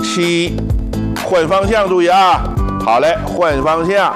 7，换方向，注意啊！好嘞，换方向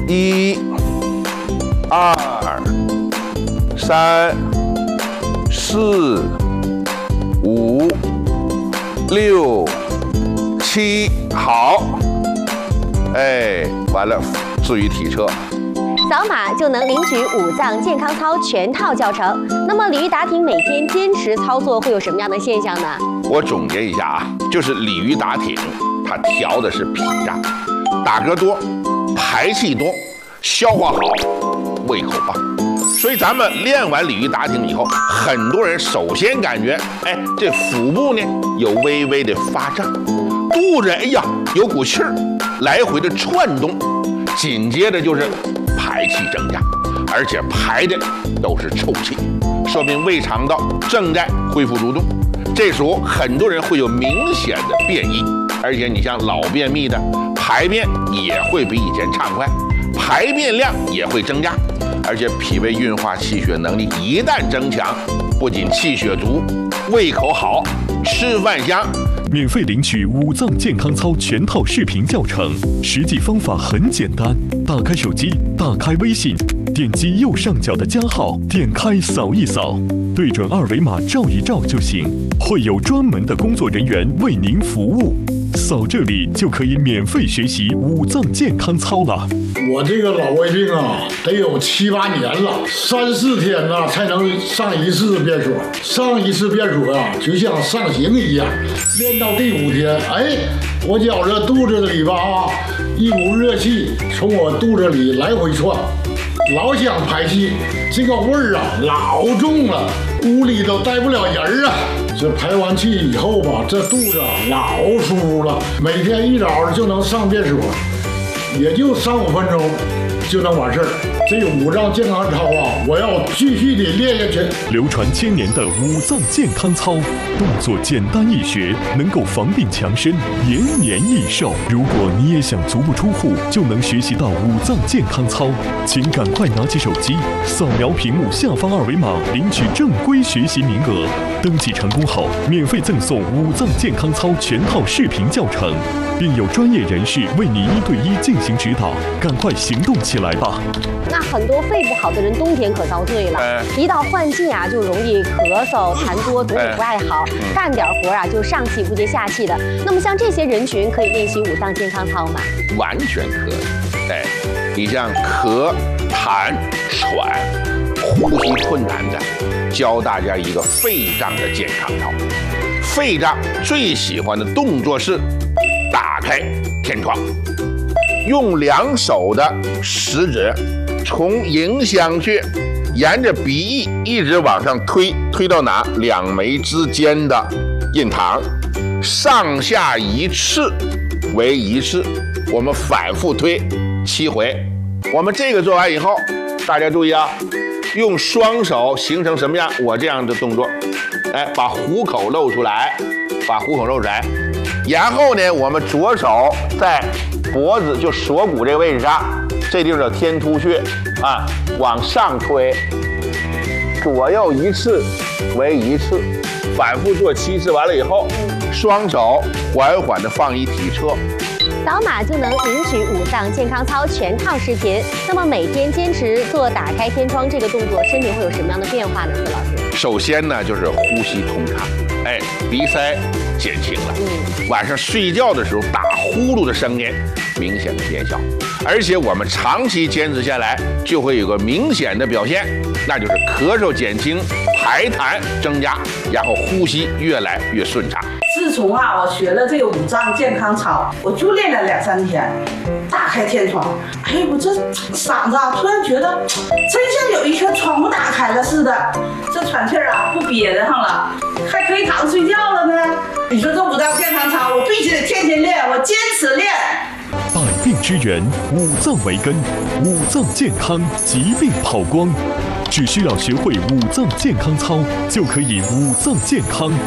，1、2、3、4、5、6、7，好，哎，完了，至于体车。 扫码就能领取5脏健康操全套教程。那么鲤鱼打挺每天坚持操作会有什么样的现象呢？ 我总结一下啊，就是鲤鱼打挺，它调的是脾脏，打嗝多，排气多，消化好，胃口棒。所以咱们练完鲤鱼打挺以后，很多人首先感觉，哎，这腹部呢有微微的发胀，肚子哎呀有股气儿，来回的窜动，紧接着就是排气增加，而且排的都是臭气，说明胃肠道正在恢复蠕动。这时候很多人会有明显的便意，而且你像老便秘的，排便也会比以前畅快，排便量也会增加，而且脾胃运化气血能力一旦增强，不仅气血足，胃口好，吃饭香。 免费领取5脏健康操全套视频教程，实际方法很简单，打开手机，打开微信，点击右上角的加号，点开扫一扫，对准二维码照一照就行，会有专门的工作人员为您服务。扫这里就可以免费学习5脏健康操了。 我这个老胃病啊，得有7、8年了，3、4天呢才能上一次便所。上一次便所啊，就像上刑一样。练到第5天，哎，我觉着肚子里吧啊，一股热气从我肚子里来回窜，老想排气，这个味儿啊老重了，屋里都待不了人啊。这排完气以后吧，这肚子老舒服了，每天一早就能上便所。也就3、5分钟就能完事儿。这5脏健康操啊，我要继续的练下去。 流传1000年的5脏健康操，动作简单易学，能够防病强身，延年益寿。如果你也想足不出户就能学习到5脏健康操，请赶快拿起手机，扫描屏幕下方二维码，领取正规学习名额。登记成功后，免费赠送5脏健康操全套视频教程，并有专业人士为你1对1进行指导。赶快行动起来吧！ 那很多肺不好的人冬天可遭罪了，一到换季啊，就容易咳嗽、痰多，嘴里不爱好，干点活啊就上气不接下气的。那么像这些人群可以练习5脏健康操吗？ 完全可以。哎，你像咳、痰、喘、呼吸困难的，教大家一个肺脏的健康操。肺脏最喜欢的动作是打开天窗，用2手的食指从迎香穴沿着鼻翼一直往上推，推到哪？2眉之间的印堂，上下1次为1次，我们反复推7回。我们这个做完以后，大家注意啊，用双手形成什么样？我这样的动作，哎，把虎口露出来，把虎口露出来，然后呢，我们左手在脖子就锁骨这个位置上，这地方叫天突穴啊，往上推，左右1次为1次，反复做7次，完了以后，双手缓缓地放一体侧。 扫码就能领取5脏健康操全套视频。那么每天坚持做打开天窗这个动作，身体会有什么样的变化呢？何老师？ 首先呢，就是呼吸通畅，哎，鼻塞减轻了。晚上睡觉的时候打呼噜的声音明显的减小，而且我们长期坚持下来，就会有个明显的表现，那就是咳嗽减轻，排痰增加，然后呼吸越来越顺畅。 自从我学了这个5脏健康操，我就练了2、3天，打开天窗，哎，我这嗓子突然觉得真像有一圈窗户打开了似的，这喘气不憋得上了，还可以躺着睡觉了呢。你说这5脏健康操，我必须得天天练，我坚持练。 百病之源，5脏为根，5脏健康，疾病跑光。只需要学会5脏健康操，就可以5脏健康。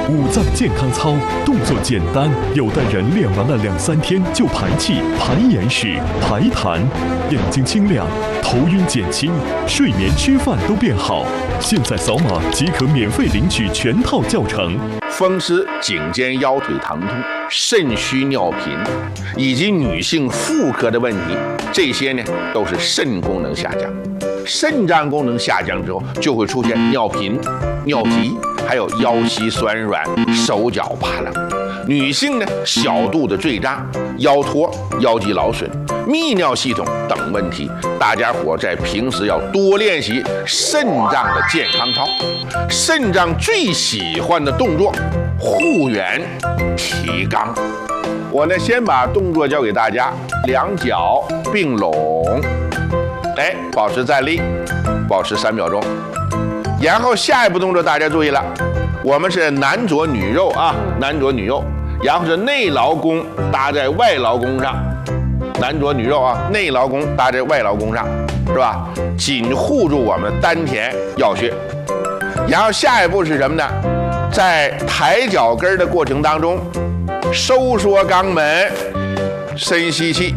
五脏健康操动作简单，有的人练完了2-3天就排气、排眼屎、排痰，眼睛清亮，头晕减轻，睡眠吃饭都变好。现在扫码即可免费领取全套教程。 风湿、颈肩腰腿疼痛、肾虚尿频，以及女性妇科的问题，这些呢都是肾功能下降。肾脏功能下降之后，就会出现尿频、尿急，还有腰膝酸软、手脚发冷。女性呢，小肚子坠胀、腰托、腰肌劳损、泌尿系统等问题，大家伙在平时要多练习肾脏的健康操。肾脏最喜欢的动作，护圆、提肛。我呢，先把动作教给大家，两脚并拢，保持站立，保持3秒钟。然后下一步动作大家注意了，我们是男左女右啊，男左女右，然后是内劳宫搭在外劳宫上，男左女右啊，内劳宫搭在外劳宫上，是吧？紧护住我们丹田要穴。然后下一步是什么呢？在抬脚跟的过程当中，收缩肛门，深吸气，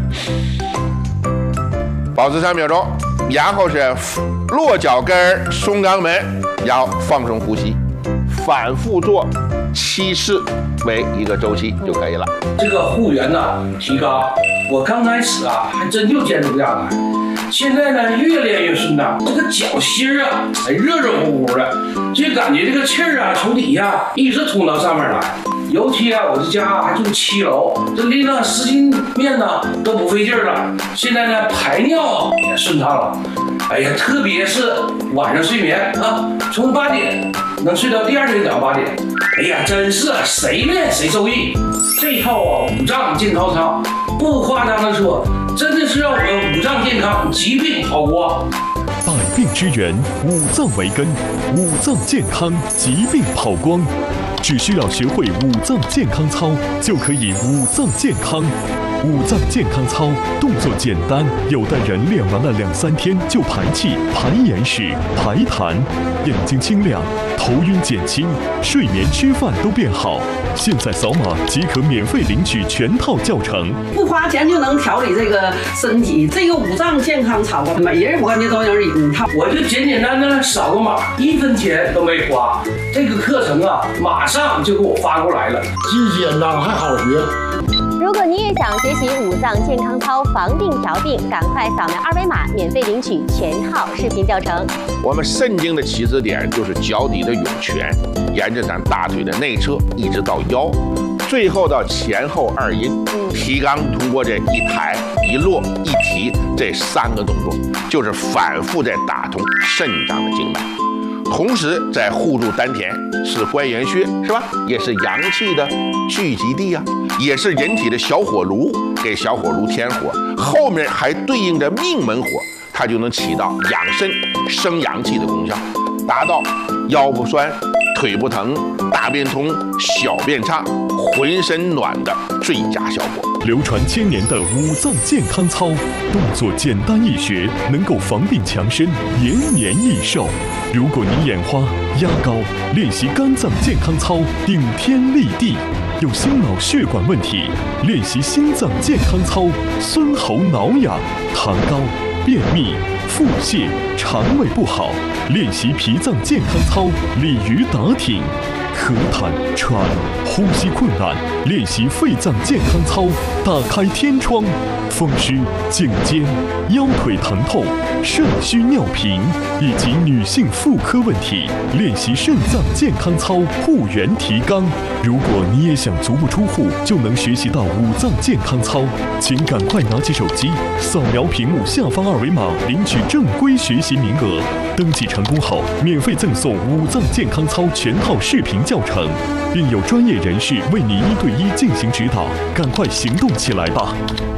保持3秒钟。然后是落脚跟，松肛门，然后放松呼吸，反复做7次为一个周期就可以了。 这个护圆呢，提肛，我刚开始啊还真就坚持不下来，现在呢越练越顺当，这个脚心啊还热热乎乎的，就感觉这个气儿啊从底下一直通到上面来。尤其啊，我这家还住7楼，这拎了10斤面呢都不费劲了。现在呢排尿也顺畅了。哎呀，特别是晚上睡眠啊，从8点能睡到第2天早上8点。哎呀，真是谁练谁受益。这套啊五脏健康操，不夸张的说，真的是让我们五脏健康，疾病跑光。 百病之源，五脏为根，五脏健康，疾病跑光。只需要学会五脏健康操，就可以五脏健康。五脏健康操动作简单，有的人练完了2-3天就排气、排眼屎、排痰，眼睛清亮，头晕减轻，睡眠吃饭都变好。现在扫码即可免费领取全套教程， 不花钱就能调理这个身体。这个五脏健康操，每人我感觉都有一套。 我就简简单单扫个码，1分钱都没花。这个课程啊，马上就给我发过来了， 既简单还好学。 如果你也想学习五脏健康操防病调病，赶快扫描2维码，免费领取全套视频教程。 我们肾经的起始点就是脚底的涌泉，沿着咱大腿的内侧一直到腰，最后到前后2阴。提肛通过这一抬、一落、一提这3个动作，就是反复在打通肾脏的经脉。同时在护住丹田，是关元穴，是吧？也是阳气的聚集地啊，也是人体的小火炉，给小火炉添火。后面还对应着命门火，它就能起到养肾、生阳气的功效，达到腰不酸、腿不疼、大便通、小便畅、浑身暖的最佳效果。 流传1000年的五脏健康操，动作简单易学，能够防病强身、延年益寿。如果你眼花、压高，练习肝脏健康操，顶天立地；有心脑血管问题，练习心脏健康操，酸喉挠痒、痰高、便秘、腹泻、肠胃不好，练习脾脏健康操，鲤鱼打挺。咳痰、喘、呼吸困难，练习肺脏健康操，打开天窗；风湿、颈肩、腰腿疼痛、肾虚尿频以及女性妇科问题，练习肾脏健康操，护圆提肛。如果你也想足不出户就能学习到五脏健康操，请赶快拿起手机，扫描屏幕下方2维码，领取正规学习名额。登记成功后，免费赠送五脏健康操全套视频教程，并有专业人士为你1对1进行指导，赶快行动起来吧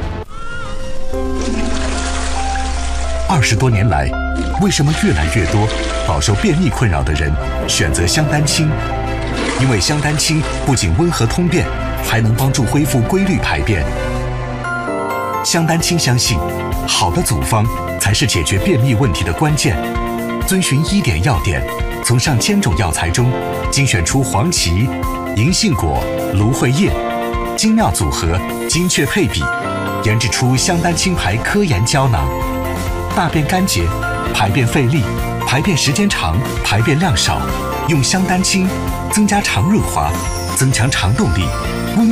！20多年来，为什么越来越多饱受便秘困扰的人选择香丹清？因为香丹清不仅温和通便，还能帮助恢复规律排便。香丹清相信，好的组方才是解决便秘问题的关键。遵循1点要点，从上千种药材中精选出黄芪、 银杏果、芦荟叶，精妙组合，精确配比，研制出香丹青牌科研胶囊，大便干结，排便费力，排便时间长，排便量少，用香丹青增加肠润滑，增强肠动力，